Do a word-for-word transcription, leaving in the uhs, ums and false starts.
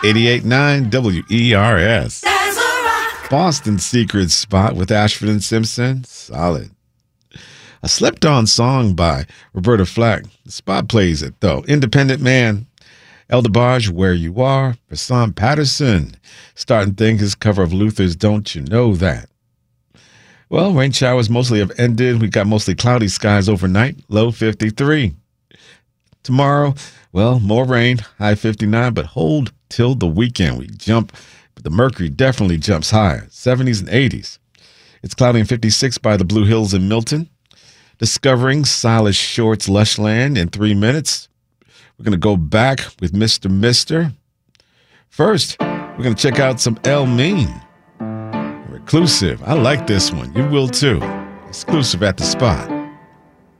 eighty-eight point nine W E R S. Boston Secret Spot with Ashford and Simpson. Solid. A slept on song by Roberta Flack. The Spot plays it, though. Independent Man. El DeBarge, Where You Are. Rashawn Patterson. Starting Thing, his cover of Luther's Don't You Know That. Well, rain showers mostly have ended. We got mostly cloudy skies overnight. Low fifty-three. Tomorrow, well, more rain. High fifty-nine, but hold till the weekend. We jump. But the mercury definitely jumps higher, seventies and eighties. It's cloudy and fifty-six by the Blue Hills in Milton. Discovering Silas Short's Lush Land in three minutes. We're going to go back with Mister Mister. First, we're going to check out some El Mean. Reclusive. I like this one. You will too. Exclusive at the Spot.